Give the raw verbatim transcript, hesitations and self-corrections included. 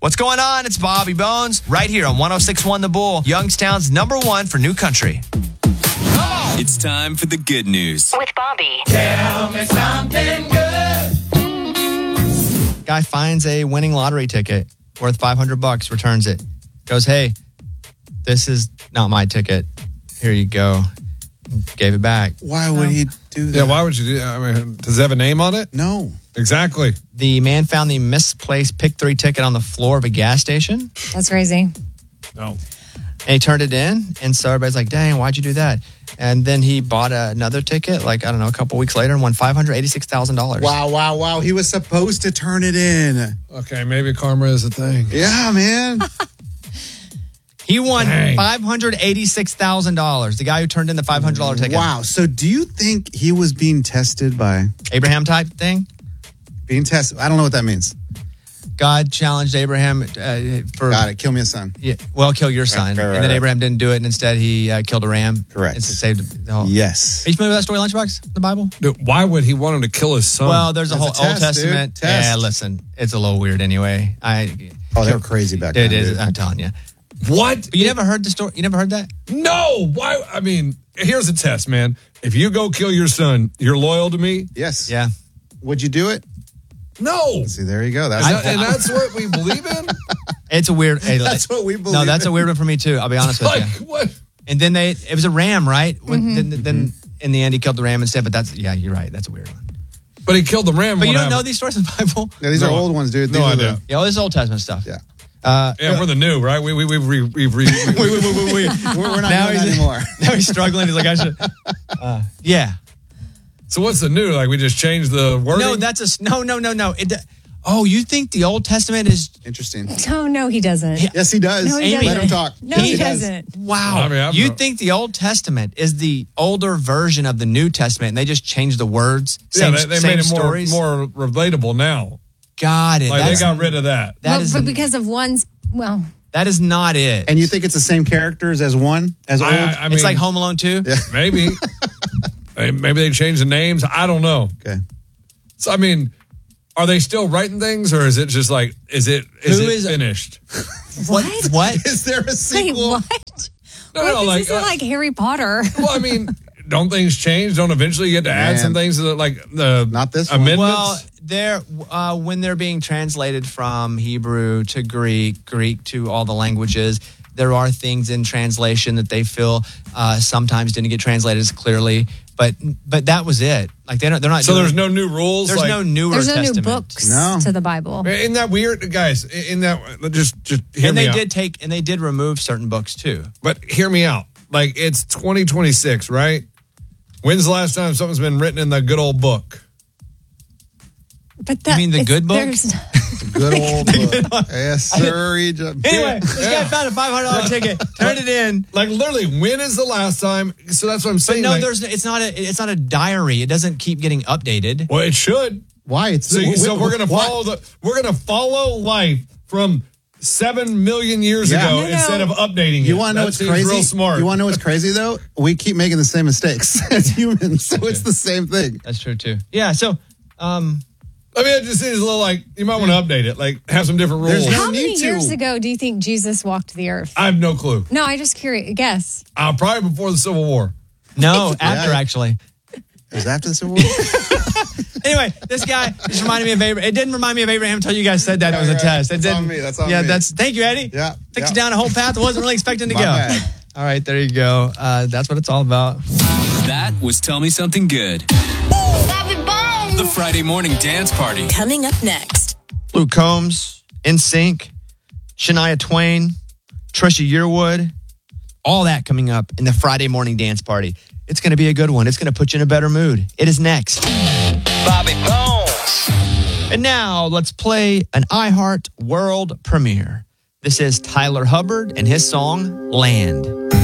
What's going on? It's Bobby Bones right here on one oh six point one The Bull, Youngstown's number one for new country. It's time for the good news. With Bobby. Tell me something good. Guy finds a winning lottery ticket worth five hundred bucks, returns it. Goes, hey, this is not my ticket. Here you go. Gave it back. Why would he do that? Yeah, why would you do that? I mean, does it have a name on it? No. Exactly. The man found the misplaced pick three ticket on the floor of a gas station. That's crazy. No. And he turned it in. And so everybody's like, dang, why'd you do that? And then he bought another ticket, like, I don't know, a couple weeks later and won five hundred eighty-six thousand dollars. Wow, wow, wow. He was supposed to turn it in. Okay, maybe karma is a thing. Yeah, man. He won Dang. five hundred eighty-six thousand dollars. The guy who turned in the five hundred dollars ticket. Wow. So do you think he was being tested by... Abraham type thing? Being tested? I don't know what that means. God challenged Abraham uh, for... Got it. Kill me a son. Yeah, well, kill your son. Right, right, and then right. Abraham didn't do it, and instead he uh, killed a ram. Correct. And saved the whole... Yes. Are you familiar with that story, Lunchbox, the Bible? Dude, why would he want him to kill his son? Well, there's a That's whole a test, Old Testament. dude. Test. Yeah, listen, it's a little weird anyway. I. Oh, they were crazy back It then. is. dude. I'm telling you. what? But you never heard the story? You never heard that? No. Why? I mean, here's a test, man. If you go kill your son, you're loyal to me? Yes. Yeah. Would you do it? No. See, there you go. That's, Is that- and that's what we believe in? It's a weird. Hey, that's what we believe no, that's in. a weird one for me too. I'll be honest with Like, you. what? And then they, it was a ram, right? When, Mm-hmm. Then, then in the end, he killed the ram instead. But that's, yeah, you're right. That's a weird one. But he killed the ram. But what you don't know happened? these stories in the Bible? Yeah, these No. are old ones, dude. No These are idea. the- Yeah, all this is Old Testament stuff. Yeah. Uh, Yeah, we're the new, right? We, we, we've re, we've re, wait, wait, wait, wait, wait. We're, we're not Now doing that he's- anymore. Now he's struggling. He's like, I should. Uh, yeah. So what's the new? Like we just changed the wording? No, that's a s- no, no, no, no. It, oh, you think the Old Testament is? Interesting. Oh, no, he doesn't. Yes, he does. No, he Let doesn't. him talk. No, Yes, he does. doesn't. Wow. I mean, I'm you not- think the Old Testament is the older version of the New Testament, and they just changed the words? Yeah, Same, they, they same made it more, stories. more relatable now. Got it. Like they That's, got rid of that. that Well, is but because of one's, well, that is not it. And you think it's the same characters as one? As old? I, I mean, it's like Home Alone two. Yeah. maybe. Hey, maybe they changed the names. I don't know. Okay. So I mean, are they still writing things, or is it just like is it is Who it is- finished? What? What? Is there a wait, sequel? what? No, Wait, no, this like isn't uh, like Harry Potter. well, I mean, don't things change? Don't eventually you get to add Man. some things that like the Not this one. amendments? Well, they're uh, when they're being translated from Hebrew to Greek, Greek to all the languages. There are things in translation that they feel uh, sometimes didn't get translated as clearly, but but that was it. Like they don't, they're not. so doing, there's no new rules. there's like, no newer There's no testament. new books No. to the Bible. Isn't that weird, guys? In that just just hear And me they out. did take and they did remove certain books too. But hear me out. Like it's twenty twenty-six, right? When's the last time something's been written in the good old book? But that, mean the it's- good book? there's- Good old book. Yes, sir. Egypt. Anyway, this guy found a five hundred dollar ticket, turned it in. Like literally, when is the last time? So that's what I'm But saying. no, like, there's it's not a it's not a diary. It doesn't keep getting updated. well, it should. Why? It's So, wh- so wh- we're gonna why- follow the we're gonna follow life from seven million years Yeah. ago No, no. instead of updating it. You want to know That what's seems crazy? Real smart. You want to know what's crazy though? We keep making the same mistakes as humans, so it's the same thing. That's true too. Yeah. So, um, I mean, it just seems a little like you might want to update it, like have some different There's rules. no- How many need to. years ago do you think Jesus walked the earth? I have no clue. No, I just curious. Guess. Uh, probably before the Civil War. no, after Yeah. actually. It was after the Civil War. Anyway, this guy just reminded me of Abraham. It didn't remind me of Abraham until you guys said that it was a Right, right. test. It That's didn't. on me. That's on yeah, me. that's. Thank you, Eddie. Yeah, Took yeah. you down a whole path I wasn't really expecting to My go. bad. All right, there you go. Uh, that's what it's all about. That was Tell Me Something Good. The Friday morning dance party. Coming up next. Luke Combs, N Sync, Shania Twain, Trisha Yearwood, all that coming up in the Friday morning dance party. It's going to be a good one. It's going to put you in a better mood. It is next. Bobby Bones. And now let's play an iHeart world premiere. This is Tyler Hubbard and his song, Land.